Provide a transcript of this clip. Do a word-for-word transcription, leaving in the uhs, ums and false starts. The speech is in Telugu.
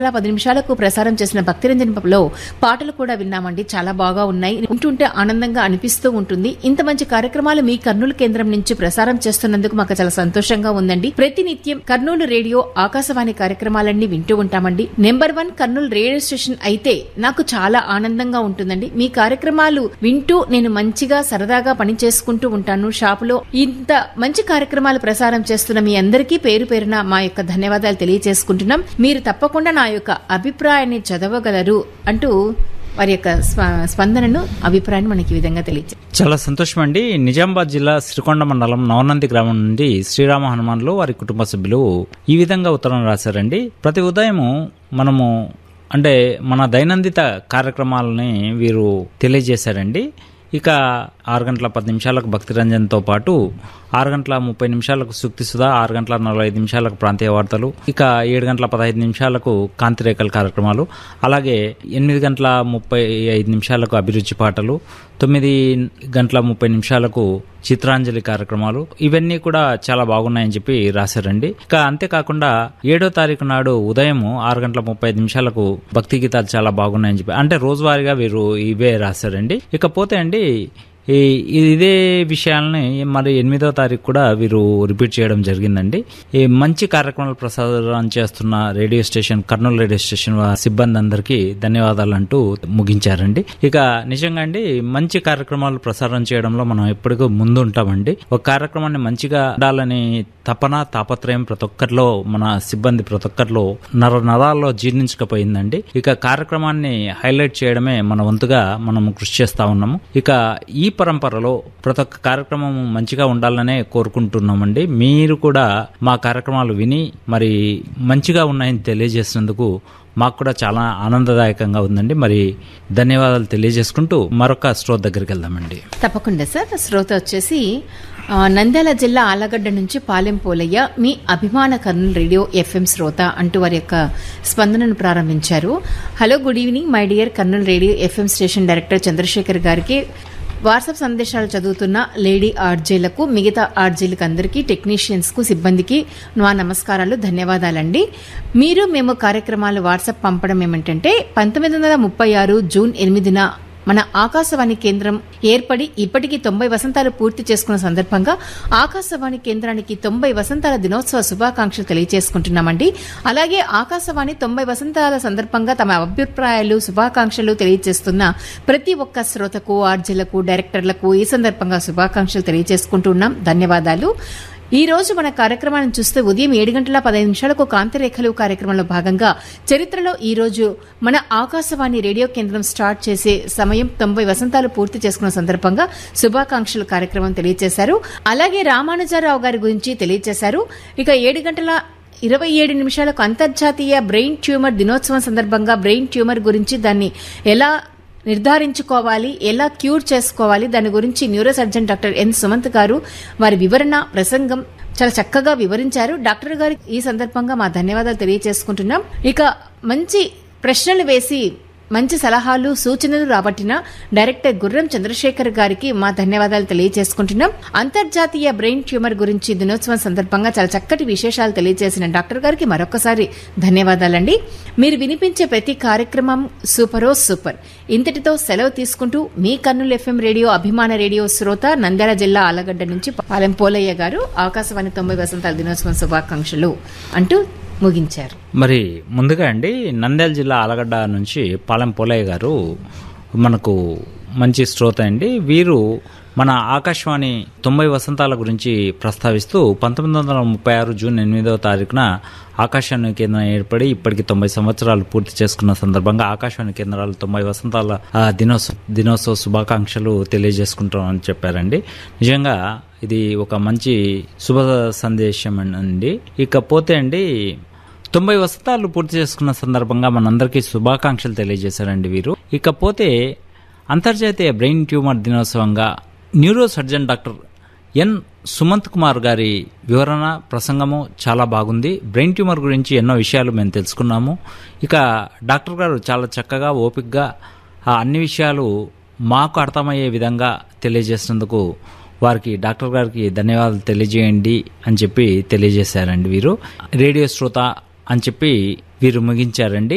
పది నిమిషాలకు ప్రసారం చేసిన భక్తిరంజన్లో పాటలు కూడా విన్నామండి. చాలా బాగా ఉన్నాయి. వింటుంటే ఆనందంగా అనిపిస్తూ ఉంటుంది. ఇంత మంచి కార్యక్రమాలు మీ కర్నూలు కేంద్రం నుంచి ప్రసారం చేస్తున్నందుకు మాకు చాలా సంతోషంగా ఉందండి. ప్రతినిత్యం కర్నూలు రేడియో ఆకాశవాణి కార్యక్రమాలన్నీ వింటూ ఉంటామండి. Number one Kurnool radio station అయితే నాకు చాలా ఆనందంగా ఉంటుందండి. మీ కార్యక్రమాలు వింటూ నేను మంచిగా సరదాగా పని చేసుకుంటూ ఉంటాను షాపులో. ఇంత మంచి కార్యక్రమాలు ప్రసారం చేస్తున్న మీ అందరికీ పేరు పేరున మా యొక్క ధన్యవాదాలు తెలియజేసుకుంటున్నాం. మీరు తప్పకుండా నా యొక్క అభిప్రాయాన్ని చదవగలరు అంటూ వారి యొక్క స్పందనను అభిప్రాయాన్ని మనకి ఈ విధంగా తెలియజేస్తారు. చాలా సంతోషం అండి. నిజామాబాద్ జిల్లా శ్రీకొండ మండలం నవనంది గ్రామం నుండి శ్రీరామ హనుమాన్లు వారి కుటుంబ సభ్యులు ఈ విధంగా ఉత్తరం రాశారండి. ప్రతి ఉదయము మనము అంటే మన దైనందిత కార్యక్రమాలని వీరు తెలియజేశారండి. ఇక ఆరు గంటల పది నిమిషాలకు భక్తిరంజన్తో పాటు ఆరు గంటల ముప్పై నిమిషాలకు సూక్తి సుధా, ఆరు గంటల నలభై ఐదు నిమిషాలకు ప్రాంతీయ వార్తలు, ఇక ఏడు గంటల పదహైదు నిమిషాలకు కాంతిరేఖల కార్యక్రమాలు, అలాగే ఎనిమిది గంటల ముప్పై ఐదు నిమిషాలకు అభిరుచి పాటలు, తొమ్మిది గంటల ముప్పై నిమిషాలకు చిత్రాంజలి కార్యక్రమాలు, ఇవన్నీ కూడా చాలా బాగున్నాయని చెప్పి రాశారండి. ఇక అంతేకాకుండా ఏడో తారీఖు నాడు ఉదయం ఆరు గంటల ముప్పై ఐదు నిమిషాలకు భక్తి గీతాలు చాలా బాగున్నాయని చెప్పి అంటే రోజువారీగా వీరు ఇవే రాశారండి. ఇకపోతే అండి ఇదే విషయాలని మరి ఎనిమిదో తారీఖు కూడా వీరు రిపీట్ చేయడం జరిగిందండి. ఈ మంచి కార్యక్రమాలు ప్రసారం చేస్తున్న radio station Kurnool radio station సిబ్బంది అందరికీ ధన్యవాదాలు అంటూ ముగించారండి. ఇక నిజంగా అండి మంచి కార్యక్రమాలు ప్రసారం చేయడంలో మనం ఎప్పటికీ ముందు ఉంటామండి. ఒక కార్యక్రమాన్ని మంచిగా ఉండాలని తపన తాపత్రయం ప్రతి ఒక్కరిలో మన సిబ్బంది ప్రతి ఒక్కరిలో నర నరాల్లో జీర్ణించకపోయిందండి. ఇక కార్యక్రమాన్ని హైలైట్ చేయడమే మన వంతుగా మనం కృషి చేస్తా ఉన్నాము. ఇక ఈ పరంపరలో ప్రతి ఒక్క కార్యక్రమం మంచిగా ఉండాలనే కోరుకుంటున్నామండి. మీరు కూడా మా కార్యక్రమాలు విని మరి మంచిగా ఉన్నాయని తెలియజేసినందుకు మాకు కూడా చాలా ఆనందదాయకంగా ఉందండి. మరి ధన్యవాదాలు తెలియజేసుకుంటూ మరొక శ్రోత దగ్గరికి వెళ్దామండి. తప్పకుండా సార్. శ్రోత వచ్చేసి నంద్యాల జిల్లా ఆలగడ్డ నుంచి పాలెం పోలయ్య, మీ అభిమాన కర్నూలు రేడియో ఎఫ్ఎం శ్రోత అంటూ వారి యొక్క స్పందనను ప్రారంభించారు. Hello, good evening my dear Kurnool radio FM station director Chandrasekhar గారికి, వాట్సాప్ సందేశాలు చదువుతున్న లేడీ ఆర్జేలకు, మిగతా ఆర్జేలకు అందరికీ, టెక్నీషియన్స్ కు, సిబ్బందికి నా నమస్కారాలు, ధన్యవాదాలండి. మీరు మేము కార్యక్రమాలు వాట్సాప్ పంపడం ఏమిటంటే పంతొమ్మిది వందల ముప్పై ఆరు జూన్ ఎనిమిదిన మన ఆకాశవాణి కేంద్రం ఏర్పడి ఇప్పటికీ తొంభై వసంతాలు పూర్తి చేసుకున్న సందర్భంగా ఆకాశవాణి కేంద్రానికి తొంభై వసంతాల దినోత్సవ శుభాకాంక్షలు తెలియజేసుకుంటున్నామండి. అలాగే ఆకాశవాణి తొంభై వసంతాల సందర్భంగా తమ అభిప్రాయాలు, శుభాకాంక్షలు తెలియజేస్తున్న ప్రతి ఒక్క శ్రోతకు, ఆర్జీలకు, డైరెక్టర్లకు ఈ సందర్భంగా శుభాకాంక్షలు తెలియజేసుకుంటున్నాం. ధన్యవాదాలు. ఈ రోజు మన కార్యక్రమాన్ని చూస్తే ఉదయం ఏడు గంటల పదహైదు నిమిషాలకు కాంతిరేఖలు కార్యక్రమంలో భాగంగా చరిత్రలో ఈ రోజు మన ఆకాశవాణి రేడియో కేంద్రం స్టార్ట్ చేసే సమయం తొంభై వసంతాలు పూర్తి చేసుకున్న సందర్భంగా శుభాకాంక్షలు కార్యక్రమం తెలియజేశారు. అలాగే రామానుజారావు గారి గురించి తెలియజేశారు. ఇక ఏడు గంటల ఇరవై ఏడు నిమిషాలకు అంతర్జాతీయ బ్రెయిన్ ట్యూమర్ దినోత్సవం సందర్భంగా బ్రెయిన్ ట్యూమర్ గురించి, దాన్ని ఎలా నిర్ధారించుకోవాలి, ఎలా క్యూర్ చేసుకోవాలి, దాని గురించి neuro surgeon doctor N Sumanth గారు వారి వివరణ ప్రసంగం చాలా చక్కగా వివరించారు. డాక్టర్ గారికి ఈ సందర్భంగా మా ధన్యవాదాలు తెలియజేసుకుంటున్నాం. ఇక మంచి ప్రశ్నలు వేసి మంచి సలహాలు, సూచనలు రాబట్టిన డైరెక్టర్ గుర్రం చంద్రశేఖర్ గారికి మా ధన్యవాదాలు తెలియజేసుకుంటున్నాం. అంతర్జాతీయ బ్రెయిన్ ట్యూమర్ గురించి దినోత్సవం సందర్భంగా చాలా చక్కటి విశేషాలు తెలియజేసిన డాక్టర్ గారికి మరొకసారి ధన్యవాదాలండి. మీరు వినిపించే ప్రతి కార్యక్రమం సూపరో సూపర్. ఇంతటితో సెలవు తీసుకుంటూ మీ కర్నూలు ఎఫ్ఎం రేడియో అభిమాన రేడియో శ్రోత నంద్యాల జిల్లా ఆలగడ్డ నుంచి పాలెం పోలయ్య గారు ఆకాశవాణి తొంభై వసంతాల దినోత్సవం శుభాకాంక్షలు అంటూ ముగించారు. మరి ముందుగా అండి నంద్యాల జిల్లా ఆలగడ్డ నుంచి పాలెం పోలయ్య గారు మనకు మంచి శ్రోత అండి. వీరు మన ఆకాశవాణి తొంభై వసంతాల గురించి ప్రస్తావిస్తూ పంతొమ్మిది వందల ముప్పై ఆరు జూన్ ఎనిమిదవ తారీఖున ఆకాశవాణి కేంద్రం ఏర్పడి ఇప్పటికి తొంభై సంవత్సరాలు పూర్తి చేసుకున్న సందర్భంగా ఆకాశవాణి కేంద్రాలు తొంభై వసంతాల దినోత్సవ దినోత్సవ శుభాకాంక్షలు తెలియజేసుకుంటామని చెప్పారండి. నిజంగా ఇది ఒక మంచి శుభ సందేశం అండి. ఇకపోతే అండి తొంభై వసంతాలు పూర్తి చేసుకున్న సందర్భంగా మనందరికీ శుభాకాంక్షలు తెలియజేశారండి వీరు. ఇకపోతే అంతర్జాతీయ బ్రెయిన్ ట్యూమర్ దినోత్సవంగా neuro surgeon doctor N Sumanth Kumar గారి వివరణ ప్రసంగము చాలా బాగుంది. బ్రెయిన్ ట్యూమర్ గురించి ఎన్నో విషయాలు మేము తెలుసుకున్నాము. ఇక డాక్టర్ గారు చాలా చక్కగా ఓపికగా అన్ని విషయాలు మాకు అర్థమయ్యే విధంగా తెలియజేసినందుకు వారికి డాక్టర్ గారికి ధన్యవాదాలు తెలియజేయండి అని చెప్పి తెలియజేశారండి వీరు. రేడియో శ్రోత అని చెప్పి వీరు ముగించారండి.